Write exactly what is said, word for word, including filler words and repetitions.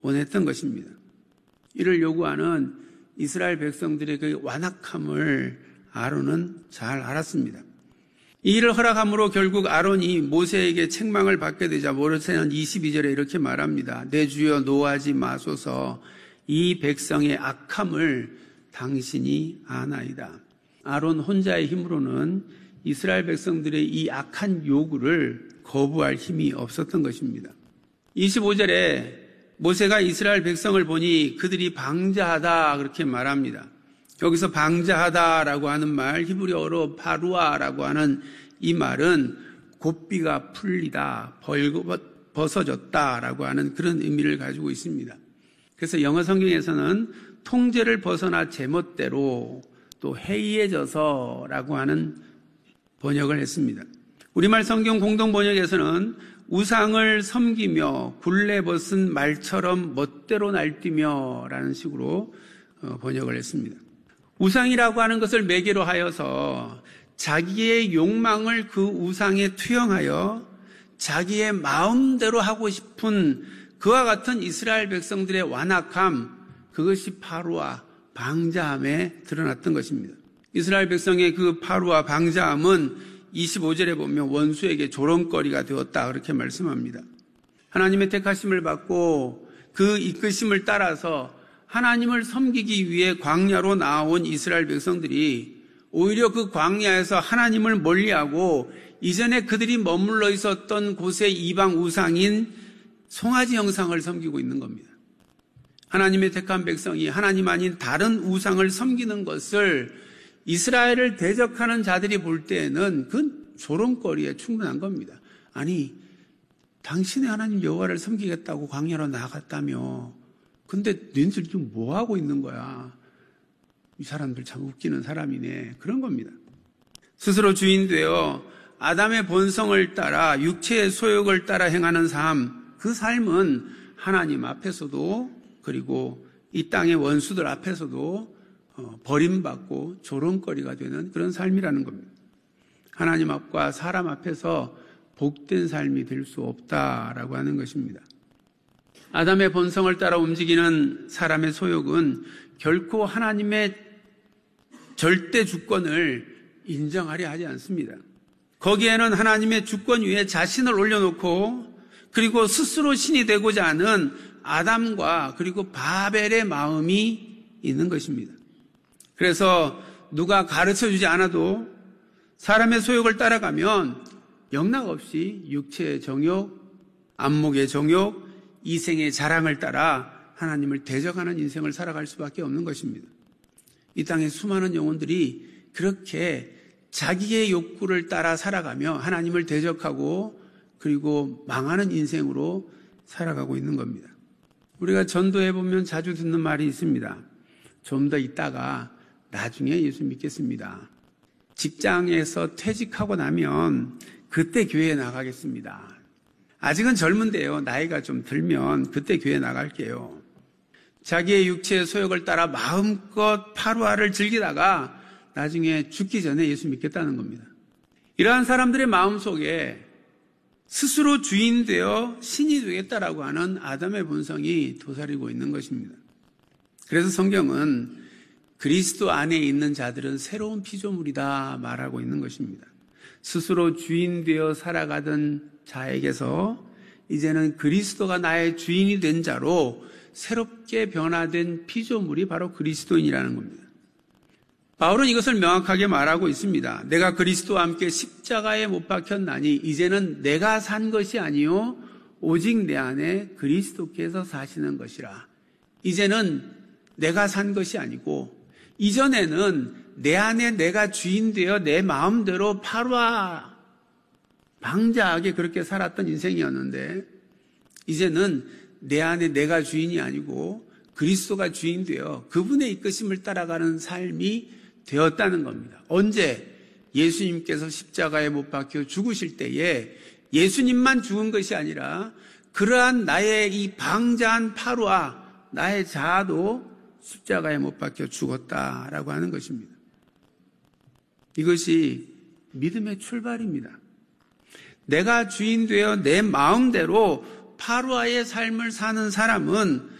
원했던 것입니다. 이를 요구하는 이스라엘 백성들의 그 완악함을 아론은 잘 알았습니다. 이 일을 허락함으로 결국 아론이 모세에게 책망을 받게 되자 모세는 이십이 절에 이렇게 말합니다. 내 주여 노하지 마소서, 이 백성의 악함을 당신이 아나이다. 아론 혼자의 힘으로는 이스라엘 백성들의 이 악한 요구를 거부할 힘이 없었던 것입니다. 이십오 절에 모세가 이스라엘 백성을 보니 그들이 방자하다 그렇게 말합니다. 여기서 방자하다라고 하는 말, 히브리어로 파루아라고 하는 이 말은 고삐가 풀리다, 벌거, 벗어졌다라고 하는 그런 의미를 가지고 있습니다. 그래서 영어 성경에서는 통제를 벗어나 제멋대로, 또 해이해져서라고 하는 번역을 했습니다. 우리말 성경 공동 번역에서는 우상을 섬기며 굴레 벗은 말처럼 멋대로 날뛰며 라는 식으로 번역을 했습니다. 우상이라고 하는 것을 매개로 하여서 자기의 욕망을 그 우상에 투영하여 자기의 마음대로 하고 싶은 그와 같은 이스라엘 백성들의 완악함, 그것이 파루와 방자함에 드러났던 것입니다. 이스라엘 백성의 그 파루와 방자함은 이십오 절에 보면 원수에게 조롱거리가 되었다 그렇게 말씀합니다. 하나님의 택하심을 받고 그 이끄심을 따라서 하나님을 섬기기 위해 광야로 나온 이스라엘 백성들이 오히려 그 광야에서 하나님을 멀리하고 이전에 그들이 머물러 있었던 곳의 이방 우상인 송아지 형상을 섬기고 있는 겁니다. 하나님의 택한 백성이 하나님 아닌 다른 우상을 섬기는 것을 이스라엘을 대적하는 자들이 볼 때에는 그건 조롱거리에 충분한 겁니다. 아니, 당신의 하나님 여호와를 섬기겠다고 광야로 나갔다며, 근데 너희들 지금 뭐 하고 있는 거야? 이 사람들 참 웃기는 사람이네. 그런 겁니다. 스스로 주인 되어 아담의 본성을 따라 육체의 소욕을 따라 행하는 삶, 그 삶은 하나님 앞에서도 그리고 이 땅의 원수들 앞에서도 버림받고 조롱거리가 되는 그런 삶이라는 겁니다. 하나님 앞과 사람 앞에서 복된 삶이 될 수 없다라고 하는 것입니다. 아담의 본성을 따라 움직이는 사람의 소욕은 결코 하나님의 절대 주권을 인정하려 하지 않습니다. 거기에는 하나님의 주권 위에 자신을 올려놓고 그리고 스스로 신이 되고자 하는 아담과 그리고 바벨의 마음이 있는 것입니다. 그래서 누가 가르쳐주지 않아도 사람의 소욕을 따라가면 영락없이 육체의 정욕, 안목의 정욕, 이생의 자랑을 따라 하나님을 대적하는 인생을 살아갈 수밖에 없는 것입니다. 이 땅의 수많은 영혼들이 그렇게 자기의 욕구를 따라 살아가며 하나님을 대적하고 그리고 망하는 인생으로 살아가고 있는 겁니다. 우리가 전도해보면 자주 듣는 말이 있습니다. 좀 더 있다가 나중에 예수 믿겠습니다. 직장에서 퇴직하고 나면 그때 교회에 나가겠습니다. 아직은 젊은데요. 나이가 좀 들면 그때 교회 나갈게요. 자기의 육체의 소욕을 따라 마음껏 파루아를 즐기다가 나중에 죽기 전에 예수 믿겠다는 겁니다. 이러한 사람들의 마음속에 스스로 주인 되어 신이 되겠다라고 하는 아담의 본성이 도사리고 있는 것입니다. 그래서 성경은 그리스도 안에 있는 자들은 새로운 피조물이다 말하고 있는 것입니다. 스스로 주인 되어 살아가던 자에게서 이제는 그리스도가 나의 주인이 된 자로 새롭게 변화된 피조물이 바로 그리스도인이라는 겁니다. 바울은 이것을 명확하게 말하고 있습니다. 내가 그리스도와 함께 십자가에 못 박혔나니 이제는 내가 산 것이 아니요 오직 내 안에 그리스도께서 사시는 것이라. 이제는 내가 산 것이 아니고 이전에는 내 안에 내가 주인 되어 내 마음대로 파루아 방자하게 그렇게 살았던 인생이었는데 이제는 내 안에 내가 주인이 아니고 그리스도가 주인 되어 그분의 이끄심을 따라가는 삶이 되었다는 겁니다. 언제? 예수님께서 십자가에 못 박혀 죽으실 때에 예수님만 죽은 것이 아니라 그러한 나의 이 방자한 파루아 나의 자아도 십자가에 못 박혀 죽었다라고 하는 것입니다. 이것이 믿음의 출발입니다. 내가 주인 되어 내 마음대로 파루아의 삶을 사는 사람은